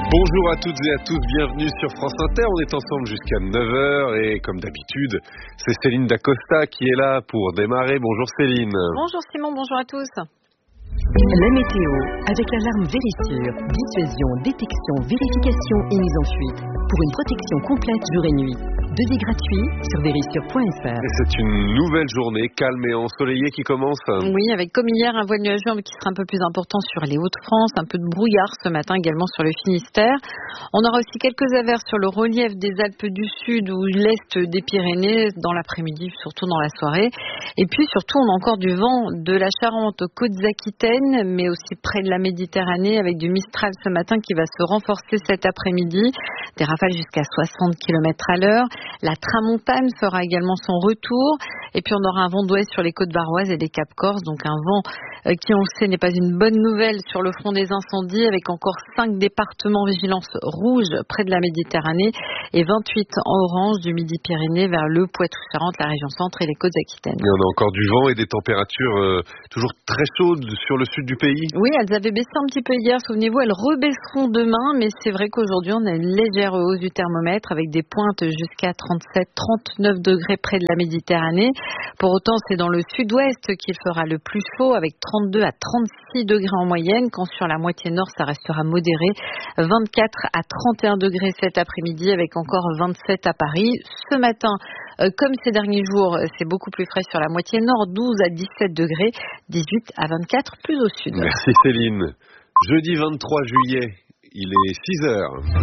Bonjour à toutes et à tous, bienvenue sur France Inter. On est ensemble jusqu'à 9h et comme d'habitude, c'est Céline Dacosta qui est là pour démarrer. Bonjour Céline. Bonjour Simon, bonjour à tous. La météo, avec l'alarme Vérissure, dissuasion, détection, vérification et mise en fuite, pour une protection complète jour et nuit. Devis gratuit sur vérissure.fr. Et c'est une nouvelle journée calme et ensoleillée qui commence. Oui, avec comme hier un voile nuageux qui sera un peu plus important sur les Hauts-de-France, un peu de brouillard ce matin également sur le Finistère. On aura aussi quelques averses sur le relief des Alpes du Sud ou l'Est des Pyrénées dans l'après-midi, surtout dans la soirée. Et puis surtout, on a encore du vent de la Charente aux Côtes-Aquitaines, mais aussi près de la Méditerranée avec du Mistral ce matin qui va se renforcer cet après-midi. Des rafales jusqu'à 60 km à l'heure. La tramontane fera également son retour. Et puis on aura un vent d'ouest sur les côtes varoises et les Cap Corse. Donc un vent qui, on le sait, n'est pas une bonne nouvelle sur le front des incendies, avec encore 5 départements vigilance rouge près de la Méditerranée et 28 en orange du Midi-Pyrénées vers le Poitou-Charentes, la région centre et les côtes aquitaines. Et on a encore du vent et des températures toujours très chaudes sur le sud du pays. Oui, elles avaient baissé un petit peu hier, souvenez-vous, elles rebaisseront demain, mais c'est vrai qu'aujourd'hui on a une légère hausse du thermomètre avec des pointes jusqu'à 37-39 degrés près de la Méditerranée. Pour autant, c'est dans le sud-ouest qu'il fera le plus chaud avec 32 à 36 degrés en moyenne, quand sur la moitié nord ça restera modéré. 24 à 31 degrés cet après-midi avec encore 27 à Paris. Ce matin, comme ces derniers jours, c'est beaucoup plus frais sur la moitié nord, 12 à 17 degrés, 18 à 24 plus au sud. Merci Céline. Jeudi 23 juillet, il est 6h.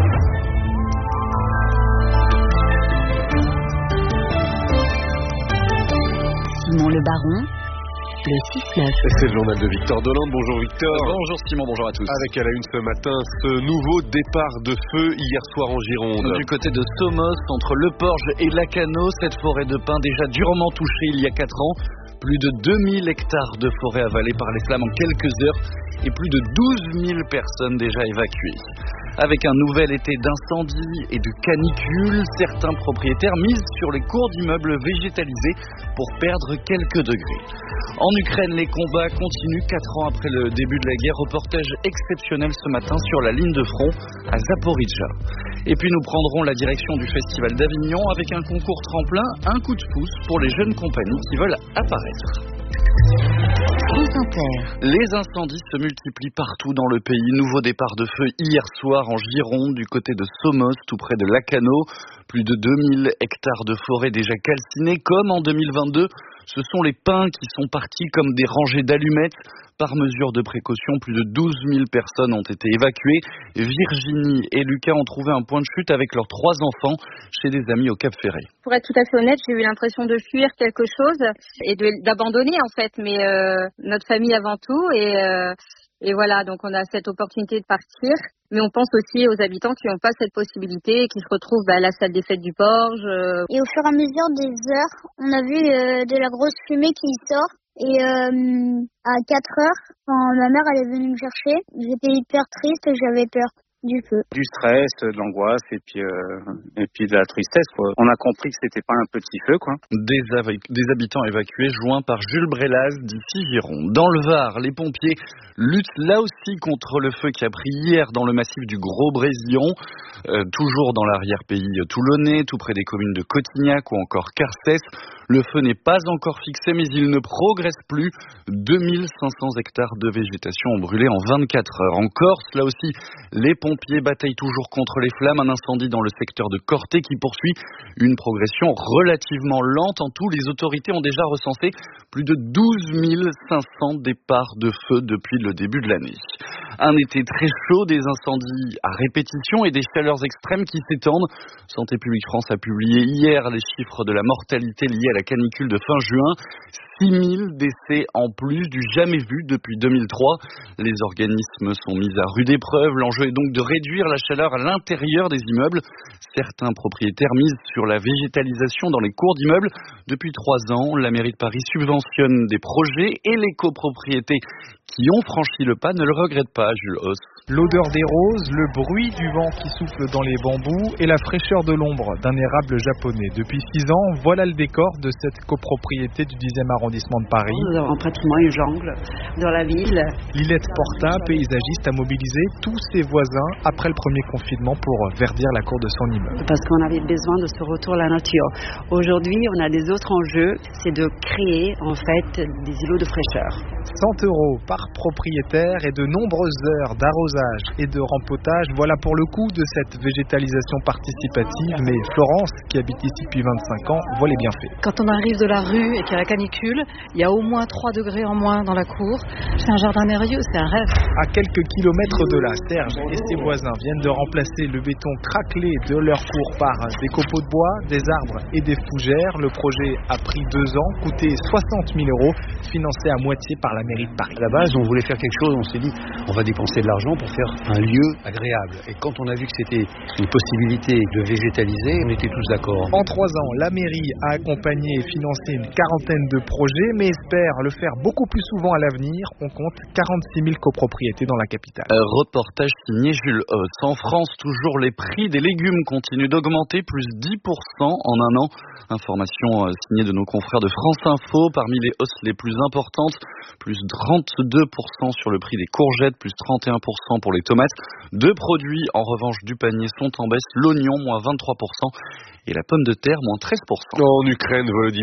Simon Le Baron, le 6-9. C'est le journal de Victor Dolande. Bonjour Victor. Bonjour Simon, bonjour à tous. Avec à la une ce matin, ce nouveau départ de feu hier soir en Gironde. Du côté de Somos, entre Le Porge et Lacanau, cette forêt de pins déjà durement touchée il y a 4 ans. Plus de 2000 hectares de forêt avalés par les flammes en quelques heures et plus de 12 000 personnes déjà évacuées. Avec un nouvel été d'incendie et de canicule, certains propriétaires misent sur les cours d'immeubles végétalisés pour perdre quelques degrés. En Ukraine, les combats continuent 4 ans après le début de la guerre. Reportage exceptionnel ce matin sur la ligne de front à Zaporijja. Et puis nous prendrons la direction du Festival d'Avignon avec un concours tremplin, un coup de pouce pour les jeunes compagnies qui veulent apparaître. Les incendies se multiplient partout dans le pays. Nouveau départ de feu hier soir en Gironde, du côté de Somos, tout près de Lacanau. Plus de 2000 hectares de forêt déjà calcinés, comme en 2022. Ce sont les pins qui sont partis comme des rangées d'allumettes. Par mesure de précaution, plus de 12 000 personnes ont été évacuées. Virginie et Lucas ont trouvé un point de chute avec leurs 3 enfants chez des amis au Cap Ferret. Pour être tout à fait honnête, j'ai eu l'impression de fuir quelque chose et d'abandonner en fait, mais notre famille avant tout et voilà, donc on a cette opportunité de partir. Mais on pense aussi aux habitants qui n'ont pas cette possibilité et qui se retrouvent à la salle des fêtes du Porge. Et au fur et à mesure des heures, on a vu de la grosse fumée qui sort. Et à 4 heures, quand ma mère elle est venue me chercher, j'étais hyper triste et j'avais peur du feu. Du stress, de l'angoisse et puis de la tristesse, quoi. On a compris que c'était pas un petit feu, quoi. Des habitants évacués joints par Jules Brélaz d'ici Gironde. Dans le Var, les pompiers luttent là aussi contre le feu qui a pris hier dans le massif du Gros-Brésillon, toujours dans l'arrière-pays toulonnais, tout près des communes de Cotignac ou encore Carcès. Le feu n'est pas encore fixé, mais il ne progresse plus. 2500 hectares de végétation ont brûlé en 24 heures. En Corse, là aussi, les pompiers bataillent toujours contre les flammes. Un incendie dans le secteur de Corté qui poursuit une progression relativement lente. En tout, les autorités ont déjà recensé plus de 12 500 départs de feu depuis le début de l'année. Un été très chaud, des incendies à répétition et des chaleurs extrêmes qui s'étendent. Santé publique France a publié hier les chiffres de la mortalité liée à la canicule de fin juin. 6 000 décès en plus du jamais vu depuis 2003. Les organismes sont mis à rude épreuve. L'enjeu est donc de réduire la chaleur à l'intérieur des immeubles. Certains propriétaires misent sur la végétalisation dans les cours d'immeubles. Depuis 3 ans, la mairie de Paris subventionne des projets et les copropriétés qui ont franchi le pas ne le regrettent pas, Jules Hauss. L'odeur des roses, le bruit du vent qui souffle dans les bambous et la fraîcheur de l'ombre d'un érable japonais. Depuis 6 ans, voilà le décor de cette copropriété du 10e arrondissement arrondissement de Paris. Nous avons pratiquement une jungle dans la ville. Lilette Porta, paysagiste, a mobilisé tous ses voisins après le premier confinement pour verdir la cour de son immeuble. Parce qu'on avait besoin de ce retour à la nature. Aujourd'hui, on a des autres enjeux, c'est de créer en fait des îlots de fraîcheur. 100 € par propriétaire et de nombreuses heures d'arrosage et de rempotage, voilà pour le coup de cette végétalisation participative. Mais Florence, qui habite ici depuis 25 ans, voit les bienfaits. Quand on arrive de la rue et qu'il y a la canicule, il y a au moins 3 degrés en moins dans la cour. C'est un jardin merveilleux, c'est un rêve. À quelques kilomètres de là, Serge et ses voisins viennent de remplacer le béton craquelé de leur cour par des copeaux de bois, des arbres et des fougères. Le projet a pris 2 ans, coûté 60 000 €, financé à moitié par la mairie de Paris. À la base, on voulait faire quelque chose, on s'est dit, on va dépenser de l'argent pour faire un lieu agréable. Et quand on a vu que c'était une possibilité de végétaliser, on était tous d'accord. En 3 ans, la mairie a accompagné et financé une quarantaine de projets, mais espère le faire beaucoup plus souvent à l'avenir. On compte 46 000 copropriétés dans la capitale. Reportage signé Jules Hauss. En France, toujours les prix des légumes continuent d'augmenter, plus 10% en un an. Information signée de nos confrères de France Info. Parmi les hausses les plus importantes, plus 32% sur le prix des courgettes, plus 31% pour les tomates. 2 produits, en revanche, du panier sont en baisse. L'oignon, moins 23%, et la pomme de terre, moins 13%. En Ukraine, Volodymyr